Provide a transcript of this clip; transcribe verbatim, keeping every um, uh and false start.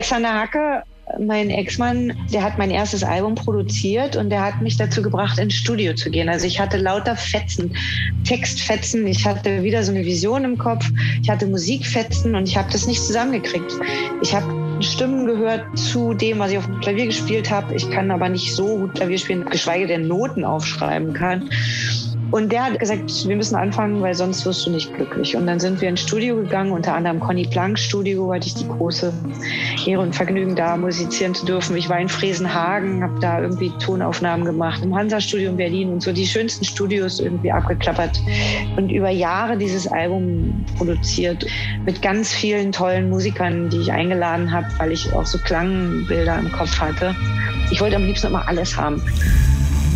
Alexander Hacke, mein Ex-Mann, der hat mein erstes Album produziert und der hat mich dazu gebracht, ins Studio zu gehen. Also ich hatte lauter Fetzen, Textfetzen, ich hatte wieder so eine Vision im Kopf, ich hatte Musikfetzen und ich habe das nicht zusammengekriegt. Ich habe Stimmen gehört zu dem, was ich auf dem Klavier gespielt habe. Ich kann aber nicht so gut Klavier spielen, geschweige denn Noten aufschreiben kann. Und der hat gesagt, wir müssen anfangen, weil sonst wirst du nicht glücklich. Und dann sind wir ins Studio gegangen, unter anderem Conny Planck Studio, hatte ich die große Ehre und Vergnügen, da musizieren zu dürfen. Ich war in Fresenhagen, habe da irgendwie Tonaufnahmen gemacht, im Hansa-Studio in Berlin und so die schönsten Studios irgendwie abgeklappert. Und über Jahre dieses Album produziert mit ganz vielen tollen Musikern, die ich eingeladen habe, weil ich auch so Klangbilder im Kopf hatte. Ich wollte am liebsten immer alles haben.